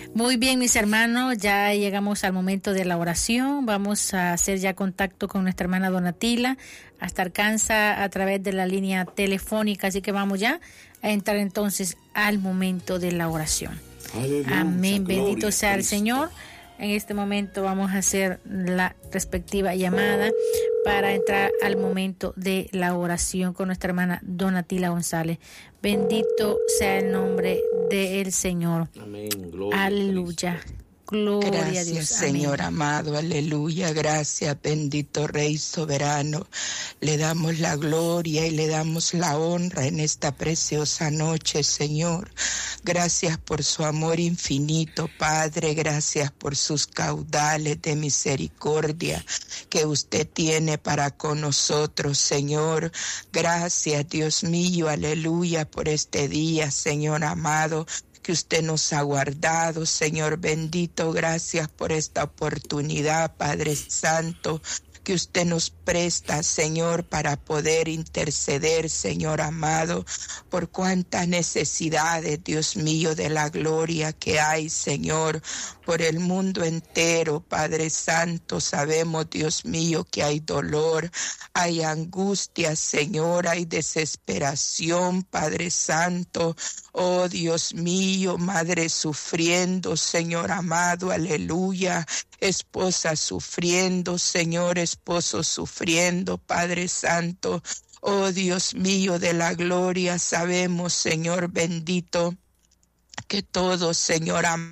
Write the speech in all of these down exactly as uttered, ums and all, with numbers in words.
Muy bien, mis hermanos, ya llegamos al momento de la oración. Vamos a hacer ya contacto con nuestra hermana Donatila hasta Arkansas a través de la línea telefónica, así que vamos ya a entrar entonces al momento de la oración. Aleluya, amén, bendito sea el Señor. En este momento vamos a hacer la respectiva llamada para entrar al momento de la oración con nuestra hermana Donatila González. Bendito sea el nombre del Señor. Amén. Gloria aleluya. Gloria gracias, a Dios. Señor amén. amado, aleluya, gracias, bendito Rey soberano. Le damos la gloria y le damos la honra en esta preciosa noche, Señor. Gracias por su amor infinito, Padre, gracias por sus caudales de misericordia que usted tiene para con nosotros, Señor. Gracias, Dios mío, aleluya, por este día, Señor amado, que usted nos ha guardado, Señor bendito. Gracias por esta oportunidad, Padre Santo, que usted nos presta, Señor, para poder interceder, Señor amado, por cuántas necesidades, Dios mío, de la gloria que hay, Señor, por el mundo entero, Padre Santo. Sabemos, Dios mío, que hay dolor, hay angustia, Señor, hay desesperación, Padre Santo. Oh, Dios mío, madre sufriendo, Señor amado, aleluya. Esposa sufriendo, Señor, esposo sufriendo, Padre Santo. Oh, Dios mío de la gloria, sabemos, Señor bendito, que todo, Señor amado,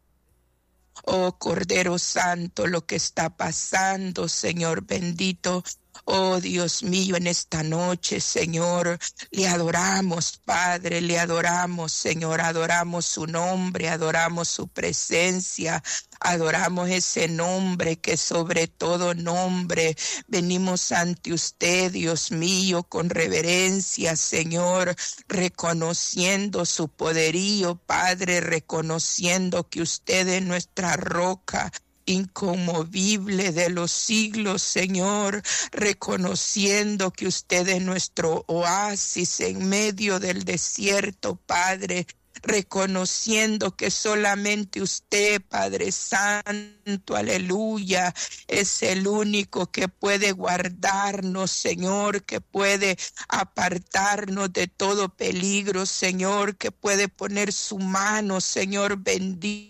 oh Cordero Santo, lo que está pasando, Señor bendito. Oh Dios mío, en esta noche, Señor, le adoramos, Padre, le adoramos, Señor, adoramos su nombre, adoramos su presencia, adoramos ese nombre que sobre todo nombre. Venimos ante usted, Dios mío, con reverencia, Señor, reconociendo su poderío, Padre, reconociendo que usted es nuestra roca inconmovible de los siglos, Señor, reconociendo que usted es nuestro oasis en medio del desierto, Padre, reconociendo que solamente usted, Padre Santo, aleluya, es el único que puede guardarnos, Señor, que puede apartarnos de todo peligro, Señor, que puede poner su mano, Señor bendito,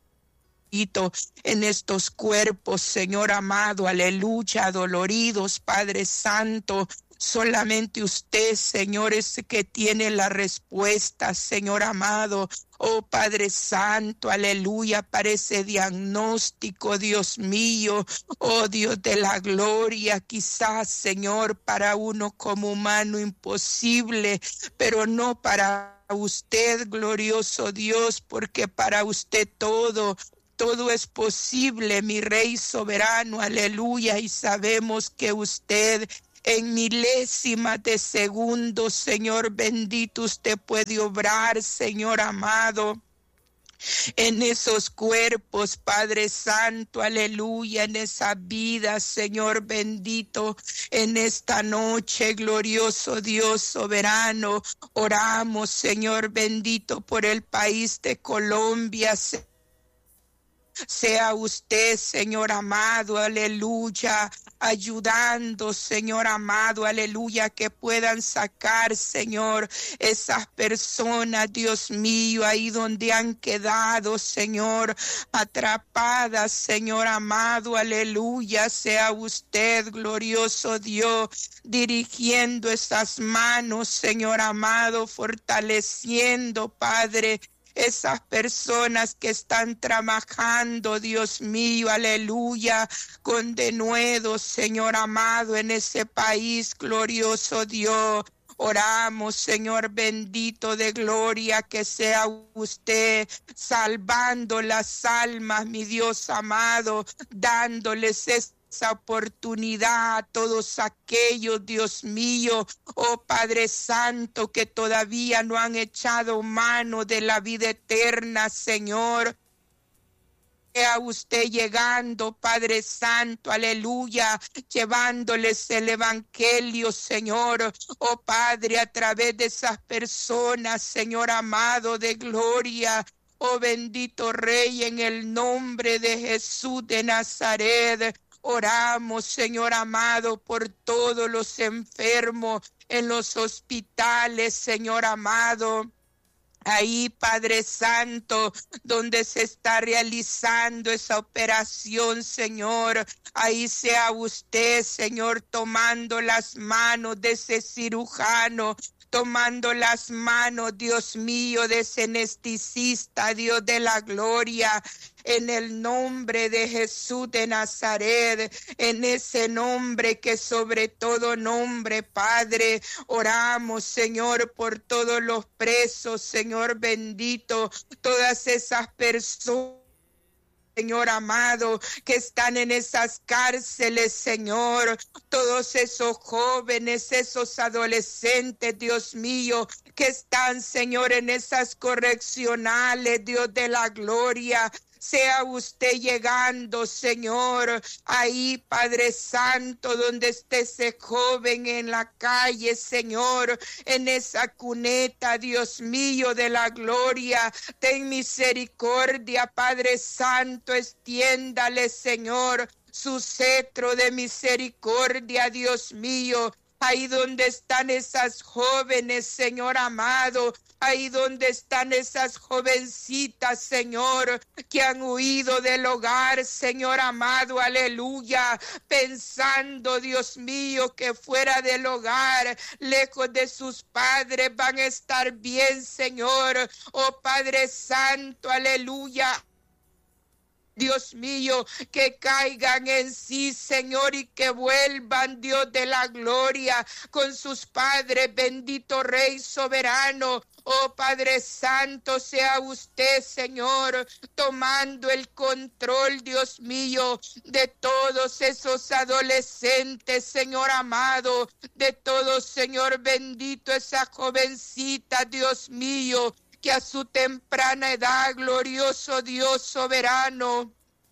en estos cuerpos, Señor amado, aleluya, doloridos, Padre Santo. Solamente usted, Señor, es el que tiene la respuesta, Señor amado. Oh Padre Santo, aleluya, para ese diagnóstico, Dios mío. Oh Dios de la gloria, quizás, Señor, para uno como humano imposible, pero no para usted, glorioso Dios, porque para usted todo Todo es posible, mi Rey soberano, aleluya, y sabemos que usted en milésimas de segundo, Señor bendito, usted puede obrar, Señor amado, en esos cuerpos, Padre Santo, aleluya, en esa vida, Señor bendito, en esta noche, glorioso Dios soberano, oramos, Señor bendito, por el país de Colombia, Señor. Sea usted, Señor amado, aleluya, ayudando, Señor amado, aleluya, que puedan sacar, Señor, esas personas, Dios mío, ahí donde han quedado, Señor, atrapadas, Señor amado, aleluya. Sea usted, glorioso Dios, dirigiendo esas manos, Señor amado, fortaleciendo, Padre, esas personas que están trabajando, Dios mío, aleluya, con denuedo, Señor amado, en ese país, glorioso Dios. Oramos, Señor bendito de gloria, que sea usted salvando las almas, mi Dios amado, dándoles esa esa oportunidad a todos aquellos, Dios mío, oh Padre Santo, que todavía no han echado mano de la vida eterna, Señor. Sea usted llegando, Padre Santo, aleluya, llevándoles el evangelio, Señor, oh Padre, a través de esas personas, Señor amado de gloria. Oh bendito Rey, en el nombre de Jesús de Nazaret, oramos, Señor amado, por todos los enfermos en los hospitales, Señor amado. Ahí, Padre Santo, donde se está realizando esa operación, Señor, ahí sea usted, Señor, tomando las manos de ese cirujano, tomando las manos, Dios mío, de ese anestesista, Dios de la gloria, en el nombre de Jesús de Nazaret, en ese nombre que sobre todo nombre, Padre, oramos, Señor, por todos los presos, Señor bendito, todas esas personas, Señor amado, que están en esas cárceles, Señor, todos esos jóvenes, esos adolescentes, Dios mío, que están, Señor, en esas correccionales, Dios de la gloria. Sea usted llegando, Señor, ahí, Padre Santo, donde esté ese joven en la calle, Señor, en esa cuneta, Dios mío, de la gloria. Ten misericordia, Padre Santo, extiéndale, Señor, su cetro de misericordia, Dios mío. Ahí donde están esas jóvenes, Señor amado, ahí donde están esas jovencitas, Señor, que han huido del hogar, Señor amado, aleluya, pensando, Dios mío, que fuera del hogar, lejos de sus padres, van a estar bien, Señor. Oh Padre Santo, aleluya. Dios mío, que caigan en sí, Señor, y que vuelvan, Dios de la gloria, con sus padres, bendito Rey soberano. Oh Padre Santo, sea usted, Señor, tomando el control, Dios mío, de todos esos adolescentes, Señor amado, de todos, Señor bendito, esa jovencita, Dios mío, que a su temprana edad, glorioso Dios soberano,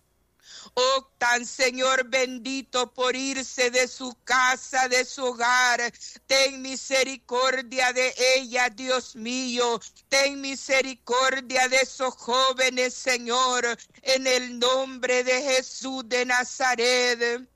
optan, Señor bendito, por irse de su casa, de su hogar. Ten misericordia de ella, Dios mío. Ten misericordia de esos jóvenes, Señor, en el nombre de Jesús de Nazaret.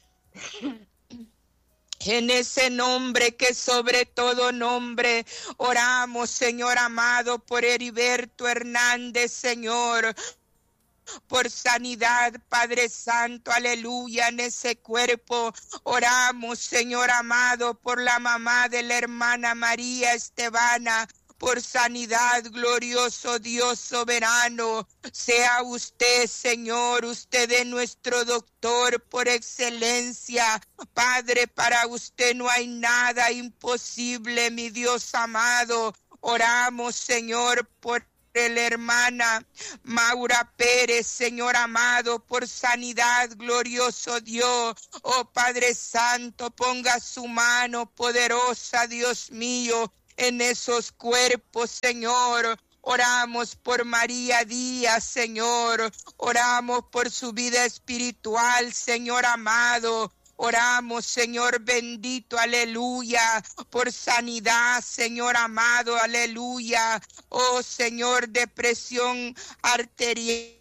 En ese nombre que sobre todo nombre, oramos, Señor amado, por Heriberto Hernández, Señor, por sanidad, Padre Santo, aleluya, en ese cuerpo. Oramos, Señor amado, por la mamá de la hermana María Estebana, por sanidad, glorioso Dios soberano. Sea usted, Señor, usted es nuestro doctor por excelencia. Padre, para usted no hay nada imposible, mi Dios amado. Oramos, Señor, por la hermana Maura Pérez, Señor amado, por sanidad, glorioso Dios. Oh Padre Santo, ponga su mano poderosa, Dios mío, en esos cuerpos, Señor. Oramos por María Díaz, Señor. Oramos por su vida espiritual, Señor amado. Oramos, Señor bendito, aleluya, por sanidad, Señor amado, aleluya. Oh, Señor, depresión arterial,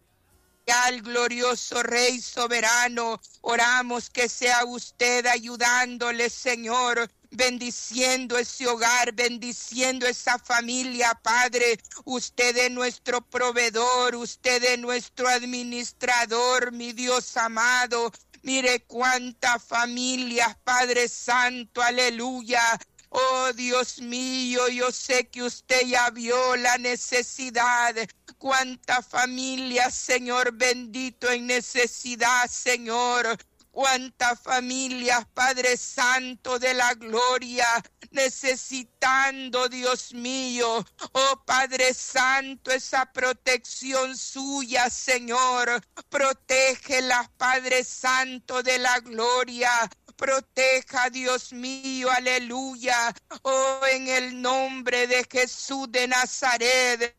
glorioso Rey soberano. Oramos que sea usted ayudándole, Señor, bendiciendo ese hogar, bendiciendo esa familia, Padre. Usted es nuestro proveedor, usted es nuestro administrador, mi Dios amado. Mire cuántas familias, Padre Santo, aleluya. Oh Dios mío, yo sé que usted ya vio la necesidad. Cuántas familias, Señor bendito, en necesidad, Señor. Cuántas familias, Padre Santo de la gloria, necesitando, Dios mío, oh Padre Santo, esa protección suya, Señor. Protégelas, Padre Santo de la gloria. Proteja, Dios mío, aleluya. Oh, en el nombre de Jesús de Nazaret.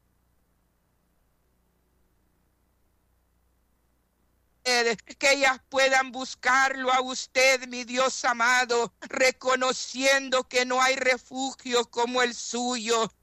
Que ellas puedan buscarlo a usted, mi Dios amado, reconociendo que no hay refugio como el suyo.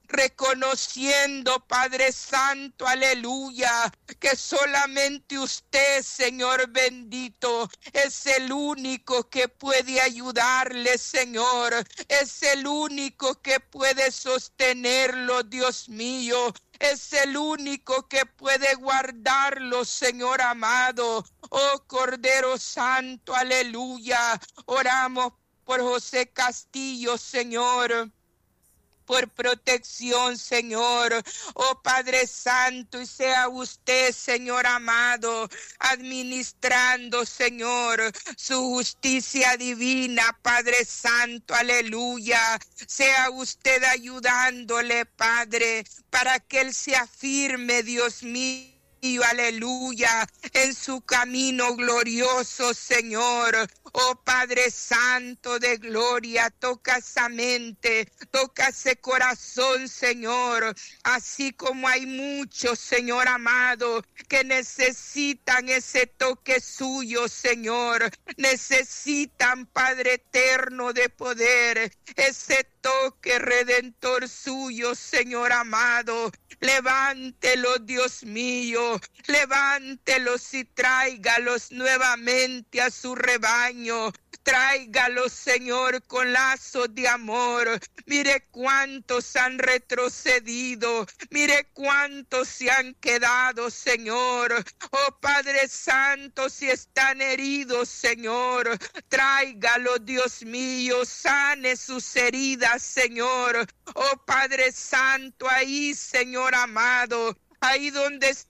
reconociendo, Padre Santo, aleluya, que solamente usted, Señor bendito, es el único que puede ayudarle, Señor, es el único que puede sostenerlo, Dios mío, es el único que puede guardarlo, Señor amado. Oh Cordero Santo, aleluya. Oramos por José Castillo, Señor, por protección, Señor. Oh Padre Santo, y sea usted, Señor amado, administrando, Señor, su justicia divina, Padre Santo, aleluya. Sea usted ayudándole, Padre, para que él se afirme, Dios mío, aleluya, en su camino glorioso, Señor. Oh Padre Santo de gloria, toca esa mente, toca ese corazón, Señor, así como hay muchos, Señor amado, que necesitan ese toque suyo, Señor, necesitan, Padre eterno de poder, ese toque redentor suyo, Señor amado. Levántelo, Dios mío, levántelos y tráigalos nuevamente a su rebaño. Tráigalos, Señor, con lazos de amor. Mire cuántos han retrocedido. Mire cuántos se han quedado, Señor. Oh Padre Santo, si están heridos, Señor, tráigalos, Dios mío. Sane sus heridas, Señor. Oh Padre Santo, ahí, Señor amado, ahí donde está,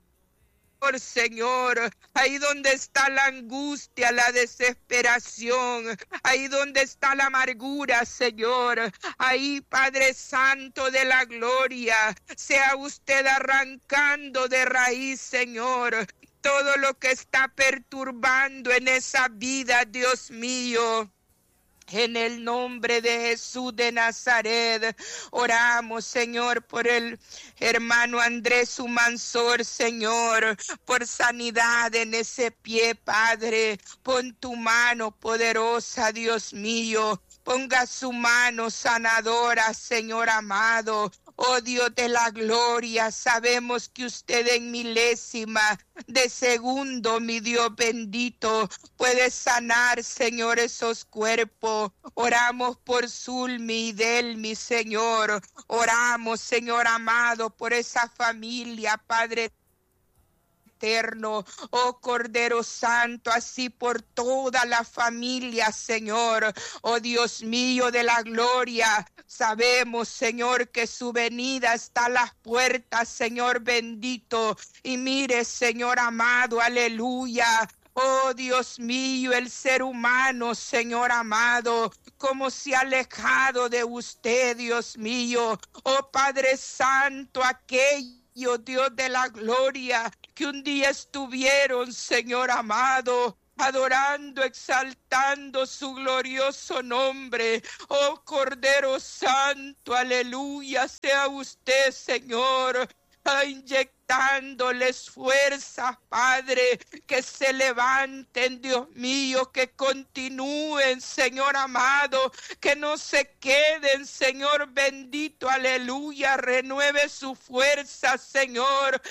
Señor, ahí donde está la angustia, la desesperación, ahí donde está la amargura, Señor, ahí, Padre Santo de la gloria, sea usted arrancando de raíz, Señor, todo lo que está perturbando en esa vida, Dios mío. En el nombre de Jesús de Nazaret, oramos, Señor, por el hermano Andrés Humansor, Señor, por sanidad en ese pie, Padre. Pon tu mano poderosa, Dios mío. Ponga su mano sanadora, Señor amado. Oh Dios de la gloria, sabemos que usted en milésima de segundo, mi Dios bendito, puede sanar, Señor, esos cuerpos. Oramos por Zulmi y Delmi, Señor. Oramos, Señor amado, por esa familia, Padre eterno, oh Cordero Santo, así por toda la familia, Señor. Oh Dios mío de la gloria, sabemos, Señor, que su venida está a las puertas, Señor bendito. Y mire, Señor amado, aleluya. Oh Dios mío, el ser humano, Señor amado, cómo se ha alejado de usted, Dios mío. Oh Padre Santo, aquello, Dios de la gloria, que un día estuvieron, Señor amado, adorando, exaltando su glorioso nombre. Oh Cordero Santo, aleluya, sea usted, Señor, inyectándoles fuerzas, Padre, que se levanten, Dios mío, que continúen, Señor amado, que no se queden, Señor bendito, aleluya, renueve su fuerza, Señor,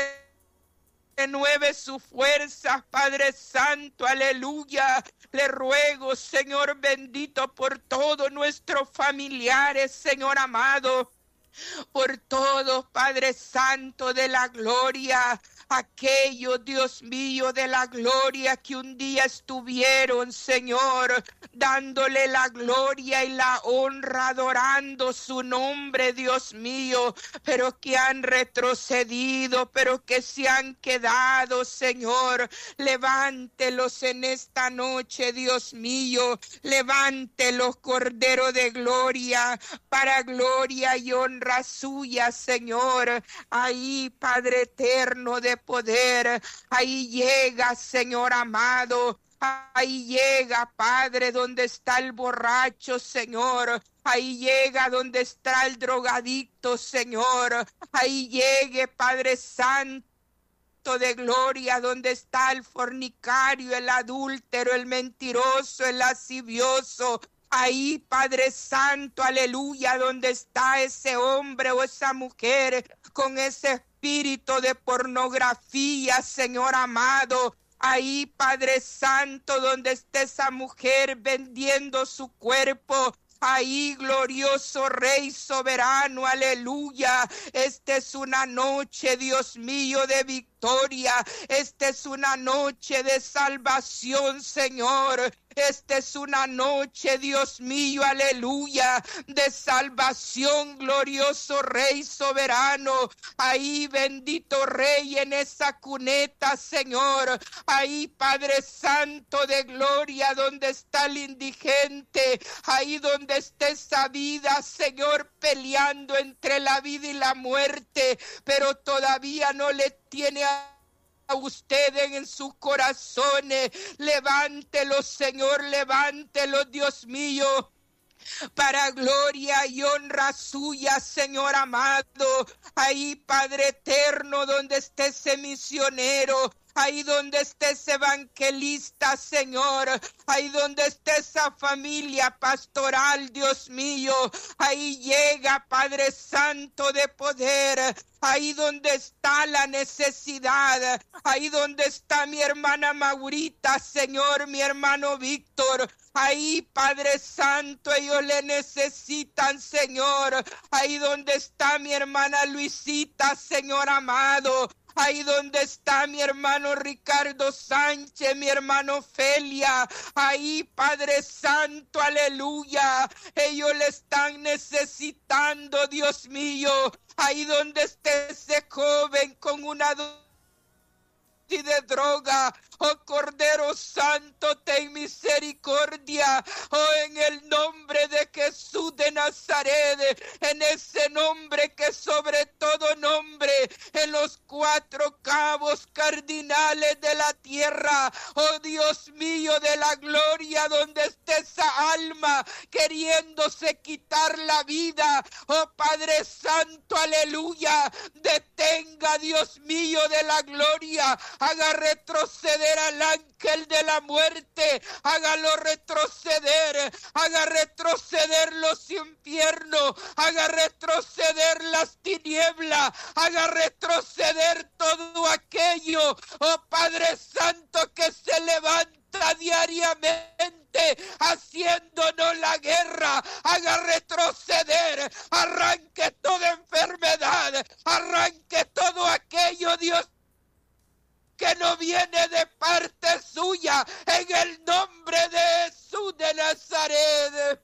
renueve su fuerza, Padre Santo, aleluya. Le ruego, Señor bendito, por todos nuestros familiares, Señor amado, por todo, Padre Santo de la gloria, aquellos, Dios mío, de la gloria que un día estuvieron, Señor, dándole la gloria y la honra, adorando su nombre, Dios mío, pero que han retrocedido, pero que se han quedado, Señor. Levántelos en esta noche, Dios mío, levántelos, Cordero de gloria, para gloria y honra suya, Señor. Ahí, Padre eterno de poder, ahí llega, Señor amado, ahí llega, Padre, donde está el borracho, Señor. Ahí llega donde está el drogadicto, Señor. Ahí llegue, Padre Santo de gloria, donde está el fornicario, el adúltero, el mentiroso, el lascivioso. Ahí, Padre Santo, aleluya, donde está ese hombre o esa mujer con ese espíritu de pornografía, Señor amado. Ahí, Padre Santo, donde está esa mujer vendiendo su cuerpo. Ahí, glorioso Rey soberano, aleluya. Esta es una noche, Dios mío, de victoria. Esta es una noche de salvación, Señor. Esta es una noche, Dios mío, aleluya, de salvación, glorioso Rey soberano. Ahí, bendito Rey, en esa cuneta, Señor. Ahí, Padre Santo de gloria, donde está el indigente. Ahí donde está esa vida, Señor, peleando entre la vida y la muerte, pero todavía no le tiene a a ustedes en sus corazones. Levántelo, Señor, levántelo, Dios mío, para gloria y honra suya, Señor amado. Ahí, Padre eterno, donde esté ese misionero, ahí donde esté ese evangelista, Señor, ahí donde esté esa familia pastoral, Dios mío, ahí llega, Padre Santo de poder. Ahí donde está la necesidad, ahí donde está mi hermana Maurita, Señor, mi hermano Víctor, ahí, Padre Santo, ellos le necesitan, Señor. Ahí donde está mi hermana Luisita, Señor amado. Ahí donde está mi hermano Ricardo Sánchez, mi hermano Felia. Ahí, Padre Santo, aleluya. Ellos le están necesitando, Dios mío. Ahí donde esté ese joven con una dosis de droga. Oh Cordero Santo, ten misericordia. Oh, en el nombre de Jesús de Nazaret, en ese nombre que sobre todo nombre, en los cuatro cabos cardinales de la tierra. Oh Dios mío de la gloria, donde esté esa alma queriéndose quitar la vida. Oh Padre Santo, aleluya. Detenga, Dios mío de la gloria. Haga retroceder al ángel de la muerte, hágalo retroceder, haga retroceder los infiernos, haga retroceder las tinieblas, haga retroceder todo aquello, oh Padre Santo, que se levanta diariamente haciéndonos la guerra. Haga retroceder, arranque toda enfermedad, arranque todo aquello, Dios, que no viene de parte suya, en el nombre de Jesús de Nazaret.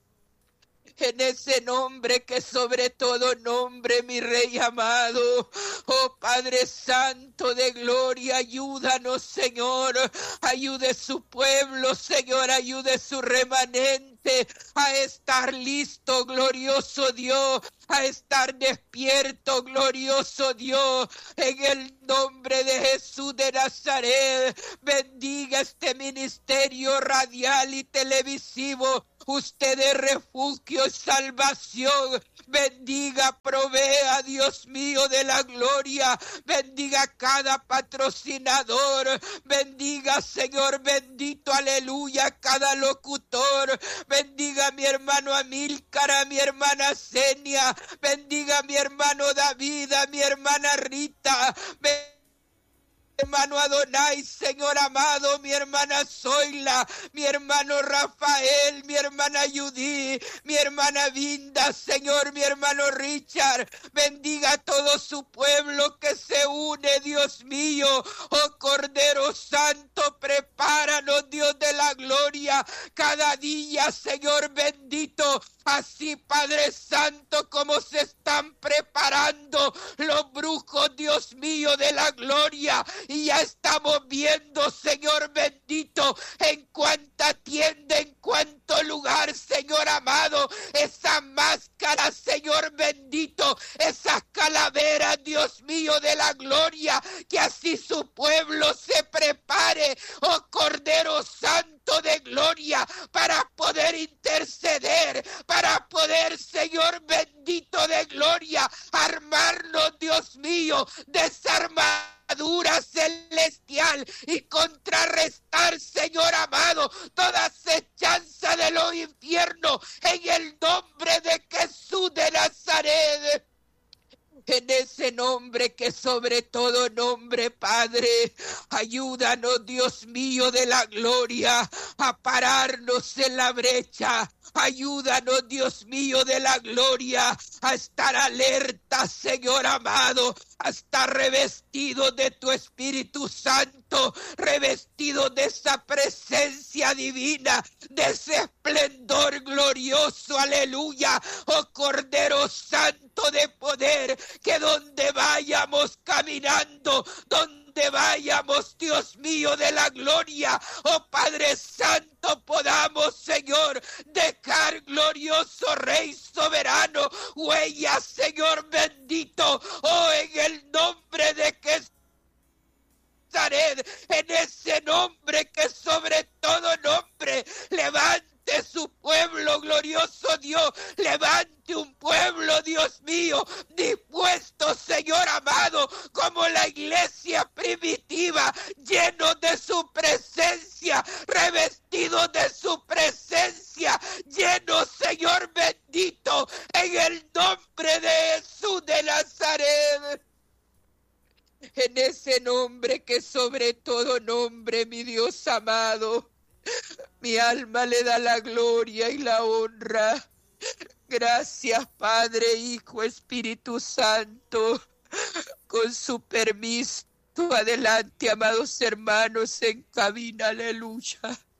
En ese nombre que sobre todo nombre, mi Rey amado. Oh Padre Santo de gloria, ayúdanos, Señor. Ayude su pueblo, Señor, ayude su remanente a estar listo, glorioso Dios, a estar despierto, glorioso Dios, en el nombre de Jesús de Nazaret. Bendiga este ministerio radial y televisivo. Usted es refugio y salvación. Bendiga, provea, Dios mío de la gloria. Bendiga cada patrocinador. Bendiga, Señor bendito, aleluya, cada locutor. Bendiga a mi hermano Amílcar, a mi hermana Senia. Bendiga a mi hermano David, a mi hermana Rita. Bendiga hermano Adonai, Señor amado, mi hermana Zoila, mi hermano Rafael, mi hermana Judy, mi hermana Vinda, Señor, mi hermano Richard. Bendiga a todo su pueblo que se une, Dios mío. Oh Cordero Santo, prepáranos, Dios de la gloria, cada día, Señor bendito. Así, Padre Santo, como se están preparando los brujos, Dios mío de la gloria, y ya estamos viendo, Señor bendito, en cuánta tienda, en cuánto lugar, Señor amado, esa máscara, Señor bendito, esas calaveras, Dios mío de la gloria, que así su pueblo se prepare, oh Cordero Santo de gloria, para poder interceder, para poder, Señor bendito de gloria, armarnos, Dios mío, desarmar armadura celestial y contrarrestar, Señor amado, toda acechanza de los infiernos en el nombre de Jesús de Nazaret. En ese nombre que sobre todo nombre, Padre, ayúdanos, Dios mío de la gloria, a pararnos en la brecha. Ayúdanos, Dios mío de la gloria, a estar alerta, Señor amado, a estar revestido de tu Espíritu Santo, revestido de esa presencia divina, de ese esplendor glorioso, aleluya, oh Cordero Santo de poder, que donde vayamos caminando, donde vayamos, Dios mío de la gloria, oh Padre Santo, podamos, Señor, dejar, glorioso Rey soberano, huellas, Señor bendito, oh en el nombre de Jesús. En ese nombre que sobre todo nombre levante su pueblo, glorioso Dios, levante un pueblo, Dios mío, dispuesto, Señor amado, como la iglesia primitiva, lleno de su presencia, revestido de su presencia, lleno, Señor bendito, en el nombre de Jesús de Nazaret. En ese nombre que sobre todo nombre, mi Dios amado, mi alma le da la gloria y la honra. Gracias, Padre, Hijo, Espíritu Santo. Con su permiso, adelante, amados hermanos, en cabina, aleluya.